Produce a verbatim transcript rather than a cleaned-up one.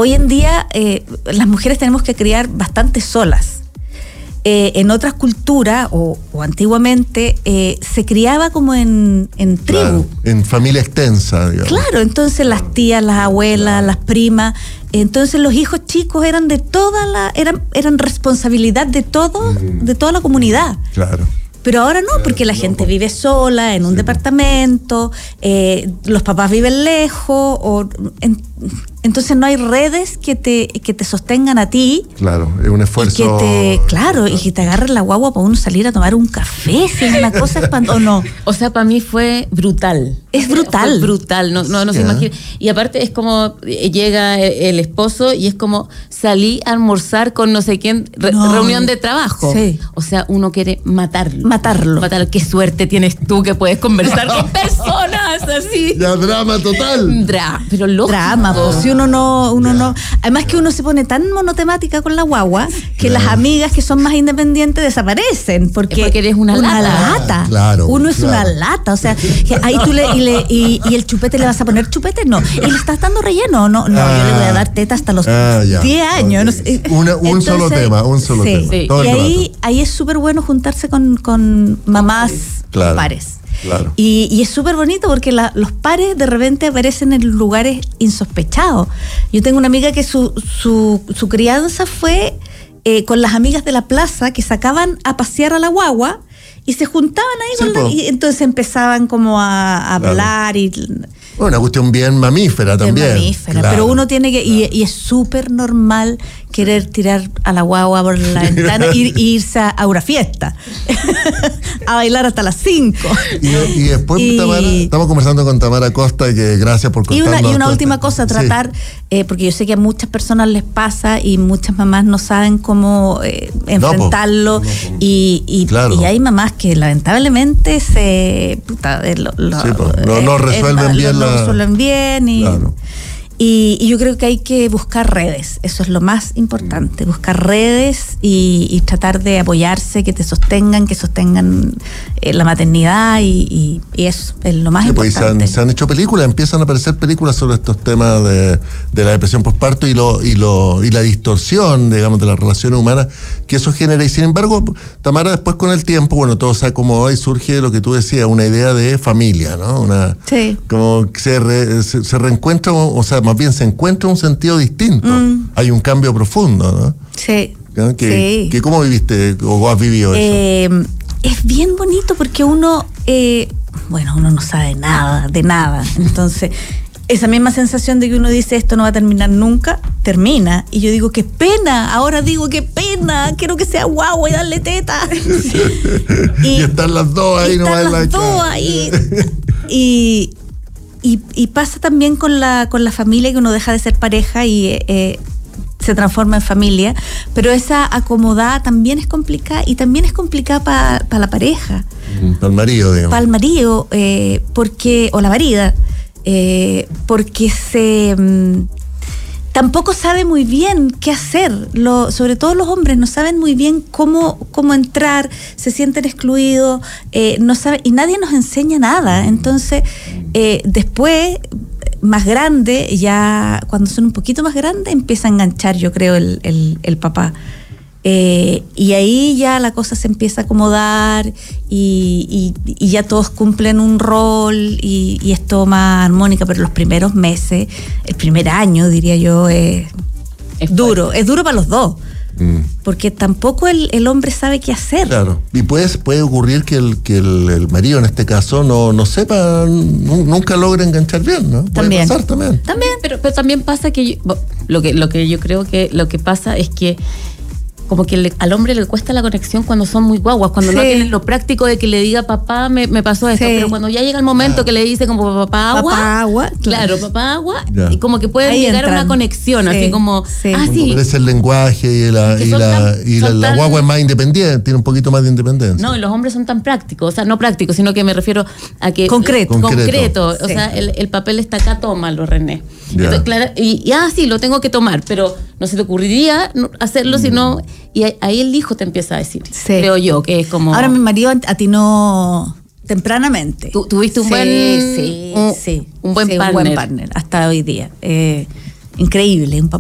hoy en día eh, las mujeres tenemos que criar bastante solas. Eh, en otras culturas, o, o antiguamente, eh, se criaba como en, en tribu. Claro, en familia extensa, digamos. Claro, entonces las tías, las abuelas, las primas, entonces los hijos chicos eran de toda la, eran, eran responsabilidad de todo, mm. de toda la comunidad. Claro. Pero ahora no, porque la gente vive sola, en un sí. departamento, eh, los papás viven lejos, o en, entonces no hay redes que te, que te sostengan a ti. Claro, es un esfuerzo. Que te, claro, y que te agarren la guagua para uno salir a tomar un café, si es una cosa espantosa, ¿o no? O sea, para mí fue brutal. Es brutal. Fue brutal, no, no, no yeah. se imagina. Y aparte es como, llega el esposo y es como, salí a almorzar con no sé quién, re, no. reunión de trabajo. Sí. O sea, uno quiere matarlo. Matarlo. Matarlo. Qué suerte tienes tú que puedes conversar con personas así. Ya, drama total. Dra, pero lógico. Drama, pues si uno no, uno yeah. no. Además que uno se pone tan monotemática con la guagua que yeah. las amigas que son más independientes desaparecen. Porque, es porque eres una, una lata. lata. Claro. Uno es claro. una lata. O sea, que ahí tú le, y, le y, y el chupete le vas a poner chupete, no. ¿Y le estás dando relleno? No, no, ah, yo le voy a dar teta hasta los ah, diez años. Okay. No sé. Una, un Entonces, solo tema, un solo sí, tema. Sí. Todo y el ahí, rato. ahí es súper bueno juntarse con, con mamás claro, pares. Claro. Y, y es súper bonito porque la, los pares de repente aparecen en lugares insospechados. Yo tengo una amiga que su, su, su crianza fue eh, con las amigas de la plaza que sacaban a pasear a la guagua y se juntaban ahí sí, con la, y entonces empezaban como a, a hablar claro. y... Una cuestión bien mamífera bien también. mamífera, claro, pero uno tiene que, claro. y, y es súper normal querer tirar a la guagua por la ventana e ir, irse a una fiesta, a bailar hasta las cinco. Y, y después, y, Tamara, estamos conversando con Tamara Costa, que gracias por contarnos. Y una, y una última cosa, tratar, sí. eh, porque yo sé que a muchas personas les pasa y muchas mamás no saben cómo eh, enfrentarlo, no, po, no, po. Y, y, claro. y hay mamás que lamentablemente se... Puta, eh, lo, lo, sí, no, no resuelven eh, bien lo, la... lo resuelven bien y... Claro. Y, y yo creo que hay que buscar redes, eso es lo más importante, buscar redes y, y tratar de apoyarse, que te sostengan, que sostengan eh, la maternidad y, y, y eso es lo más sí, importante. Pues se, han, se han hecho películas, empiezan a aparecer películas sobre estos temas de, de la depresión postparto y, lo, y, lo, y la distorsión, digamos, de las relaciones humanas que eso genera. Y sin embargo, Tamara, después con el tiempo, bueno, todo se acomodó y surge lo que tú decías, una idea de familia, ¿no? Una, sí. Como que se, re, se, se reencuentra, o sea, más bien se encuentra un sentido distinto. Mm. Hay un cambio profundo, ¿no? Sí. ¿no? Que, sí. que ¿Cómo viviste o has vivido eh, eso? Es bien bonito porque uno, eh, bueno, uno no sabe nada, de nada. Entonces, esa misma sensación de que uno dice esto no va a terminar nunca, termina. Y yo digo, qué pena, ahora digo, qué pena, quiero que sea guau y darle teta. y, y están las dos ahí, no están las la dos ahí. Y... Y, y pasa también con la con la familia, que uno deja de ser pareja y eh, se transforma en familia, pero esa acomodada también es complicada y también es complicada para pa la pareja. Para el marido, digamos. Para el marido, eh, porque, o la marida, eh, porque se... Mmm, tampoco sabe muy bien qué hacer, lo, sobre todo los hombres no saben muy bien cómo, cómo entrar, se sienten excluidos, eh, no saben, y nadie nos enseña nada. Entonces, eh, después, más grande, ya cuando son un poquito más grandes, empieza a enganchar, yo creo, el, el, el papá. Eh, y ahí ya la cosa se empieza a acomodar y, y, y ya todos cumplen un rol y, y es todo más armónica, pero los primeros meses, el primer año diría yo es, es duro, es duro para los dos, mm. porque tampoco el, el hombre sabe qué hacer. Claro, y puede, puede ocurrir que, el, que el, el marido en este caso no, no sepa, n- nunca logra enganchar bien, ¿no? Puede también. pasar también. También, pero, pero también pasa que, yo, lo que lo que yo creo que lo que pasa es que como que le, al hombre le cuesta la conexión cuando son muy guaguas, cuando sí. no tienen lo práctico de que le diga papá, me, me pasó esto, sí. pero cuando ya llega el momento ah. que le dice como papá agua, papá agua, claro, claro. papá agua, ya. y como que pueden ahí llegar entran. a una conexión, sí. así como, sí. ah, sí. Es el lenguaje y la, y la, tan, y la, la tan, guagua es más independiente, tiene un poquito más de independencia. No, y los hombres son tan prácticos, o sea, no prácticos, sino que me refiero a que... Concreto. Concreto, concreto sí. o sea, el, el papel está acá, tómalo, René. Entonces, claro, y, y ah, sí, lo tengo que tomar, pero no se te ocurriría hacerlo, mm. sino... Y ahí el hijo te empieza a decir, sí. creo yo, que es como... Ahora mi marido atinó tempranamente. ¿Tú, ¿Tuviste un sí, buen... Sí, un, sí. Un buen sí, partner. un buen partner, hasta hoy día. Eh, increíble, un papá